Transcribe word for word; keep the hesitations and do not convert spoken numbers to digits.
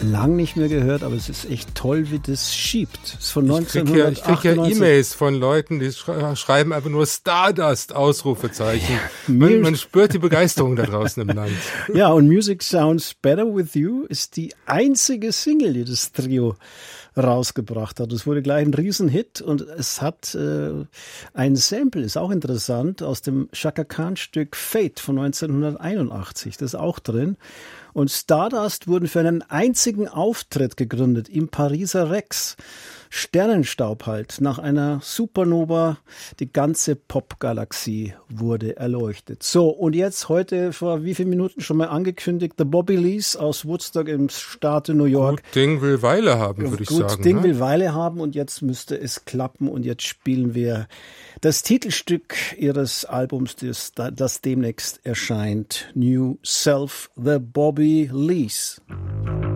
lang nicht mehr gehört, aber es ist echt toll, wie das schiebt. Das ist von Ich kriege ja, ich krieg ja E-Mails von Leuten, die schreiben einfach nur Stardust, Ausrufezeichen. Ja, man, man spürt die Begeisterung da draußen im Land. Ja, und Music Sounds Better With You ist die einzige Single, die das Trio rausgebracht hat. Es wurde gleich ein Riesenhit und es hat äh, ein Sample, ist auch interessant, aus dem Chaka Khan-Stück Fate von neunzehnhunderteinundachtzig. Das ist auch drin. Und Stardust wurden für einen einzigen Auftritt gegründet im Pariser Rex. Sternenstaub halt. Nach einer Supernova, die ganze Popgalaxie wurde erleuchtet. So, und jetzt heute vor wie vielen Minuten schon mal angekündigt, The Bobby Lees aus Woodstock im Staate New York. Gut Ding will Weile haben, würde ich Gut sagen. Gut Ding ne? will Weile haben und jetzt müsste es klappen und jetzt spielen wir das Titelstück ihres Albums, das, das demnächst erscheint, New Self, The Bobby Lees.